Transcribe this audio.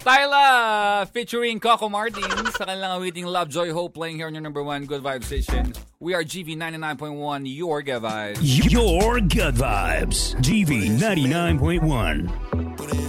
Tyla featuring Coco Martin sa kanilang awiting Love, Joy, Hope playing here on your number one Good Vibes station. We are GV 99.1, your Good Vibes. Your Good Vibes. GV 99.1.